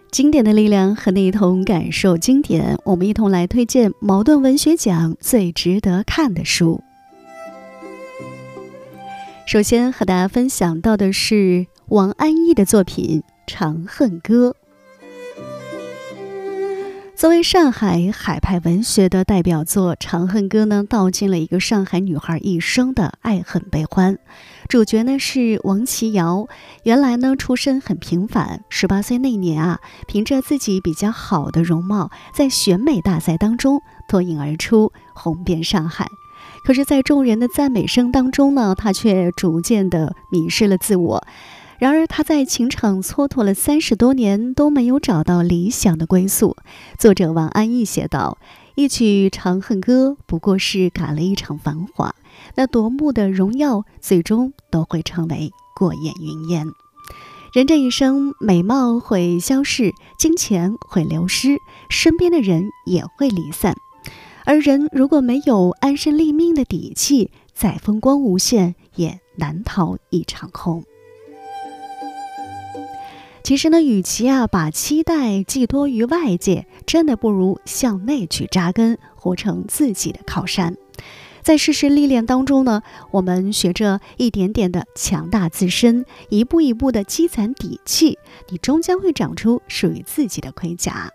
经典的力量和你一同感受经典，我们一同来推荐茅盾文学奖最值得看的书。首先和大家分享到的是王安忆的作品《长恨歌》。作为上海海派文学的代表作，《长恨歌》呢，道尽了一个上海女孩一生的爱恨悲欢。主角呢是王琦瑶，原来呢出身很平凡，18岁那年啊，凭着自己比较好的容貌，在选美大赛当中脱颖而出，红遍上海。可是，在众人的赞美声当中呢，她却逐渐的迷失了自我。然而他在情场蹉跎了30多年，都没有找到理想的归宿。作者王安忆写道，一曲长恨歌不过是赶了一场繁华，那夺目的荣耀最终都会成为过眼云烟。人这一生，美貌会消逝，金钱会流失，身边的人也会离散。而人如果没有安身立命的底气，再风光无限，也难逃一场空。其实呢，与其把期待寄托于外界，真的不如向内去扎根，活成自己的靠山。在世事历练当中呢，我们学着一点点的强大自身，一步一步的积攒底气，你终将会长出属于自己的盔甲。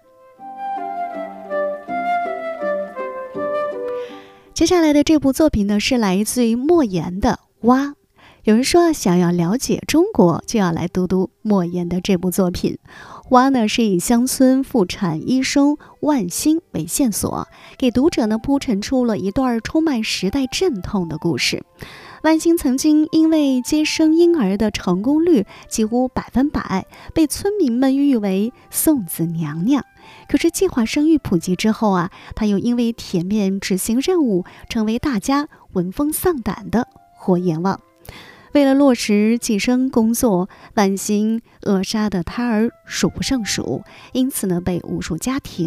接下来的这部作品呢，是来自于莫言的《蛙》。有人说想要了解中国，就要来读读莫言的这部作品。蛙呢是以乡村妇产医生万兴为线索，给读者呢铺陈出了一段充满时代阵痛的故事。万兴曾经因为接生婴儿的成功率几乎100%，被村民们誉为送子娘娘。可是计划生育普及之后她又因为铁面执行任务，成为大家闻风丧胆的活阎王。为了落实计生工作，万兴扼杀的胎儿数不胜数，因此呢被无数家庭